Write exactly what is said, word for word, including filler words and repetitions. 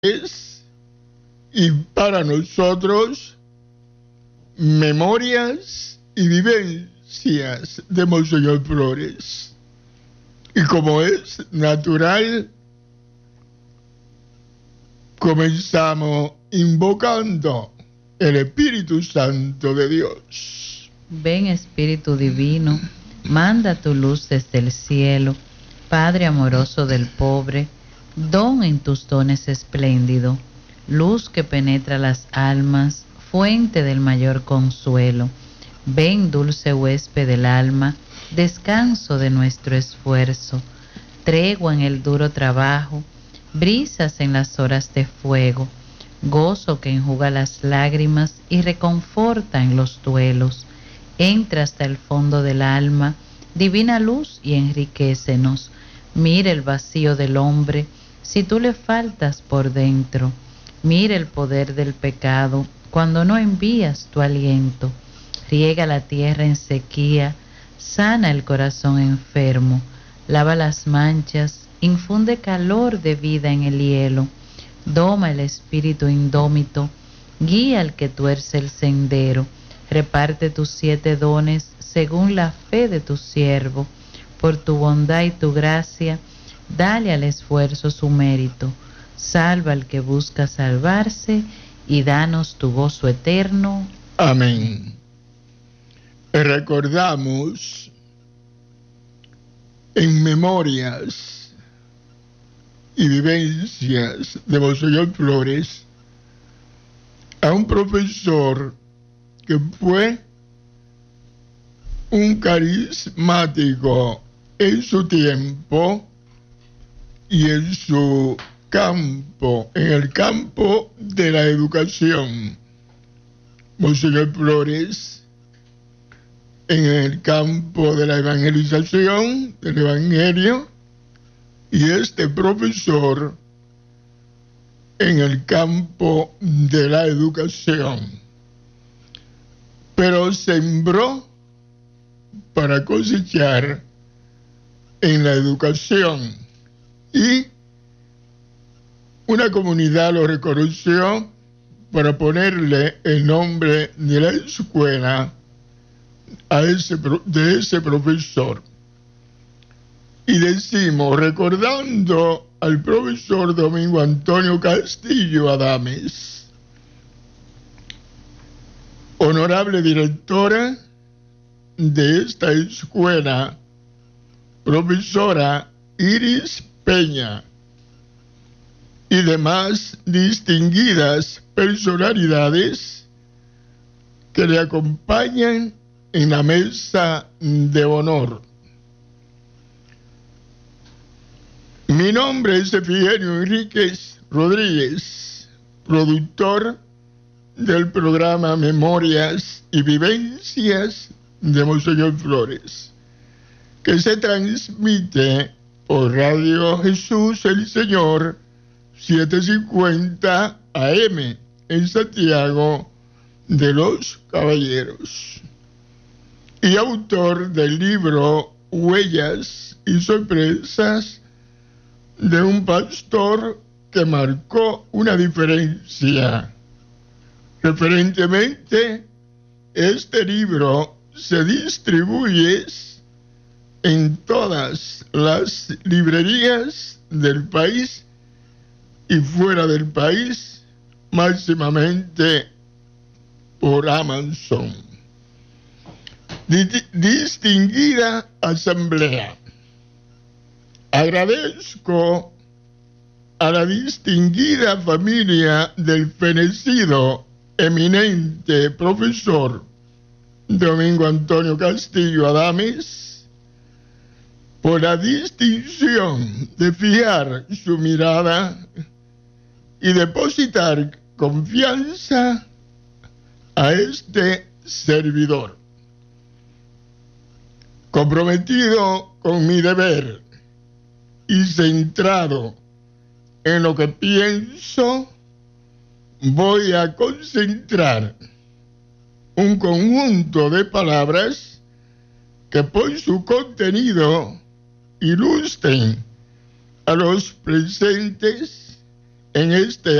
es y para nosotros memorias y vivencias de Monseñor Flores. Y como es natural, comenzamos invocando el Espíritu Santo de Dios. Ven, Espíritu Divino, manda tu luz desde el cielo, Padre amoroso del pobre, don en tus dones espléndido, luz que penetra las almas, fuente del mayor consuelo. Ven, dulce huésped del alma, descanso de nuestro esfuerzo, tregua en el duro trabajo, brisas en las horas de fuego, gozo que enjuga las lágrimas y reconforta en los duelos. Entra hasta el fondo del alma, divina luz, y enriquécenos. Mira el vacío del hombre, si tú le faltas por dentro. Mira el poder del pecado, cuando no envías tu aliento. Riega la tierra en sequía, sana el corazón enfermo, lava las manchas, infunde calor de vida en el hielo. Doma el espíritu indómito, guía al que tuerce el sendero. Reparte tus siete dones según la fe de tu siervo. Por tu bondad y tu gracia, dale al esfuerzo su mérito. Salva al que busca salvarse y danos tu gozo eterno. Amén. Recordamos en memorias y vivencias de Monseñor Flores a un profesor que fue un carismático en su tiempo y en su campo, en el campo de la educación. Monseñor Flores, en el campo de la evangelización, del evangelio, y este profesor en el campo de la educación. Pero sembró para cosechar en la educación, y una comunidad lo reconoció para ponerle el nombre de la escuela a ese, de ese profesor. Y decimos, recordando al profesor Domingo Antonio Castillo Adames, honorable directora de esta escuela, profesora Iris Peña, y demás distinguidas personalidades que le acompañan en la mesa de honor. Mi nombre es Efigenia Enríquez Rodríguez, productor del programa Memorias y Vivencias de Monseñor Flores, que se transmite por Radio Jesús el Señor setecientos cincuenta A M en Santiago de los Caballeros, y autor del libro Huellas y Sorpresas de un pastor que marcó una diferencia. Referentemente, este libro se distribuye en todas las librerías del país y fuera del país, máximamente por Amazon. Distinguida asamblea, agradezco a la distinguida familia del fenecido eminente profesor Domingo Antonio Castillo Adames por la distinción de fijar su mirada y depositar confianza a este servidor, comprometido con mi deber y centrado en lo que pienso. Voy a concentrar un conjunto de palabras que por su contenido ilustren a los presentes en este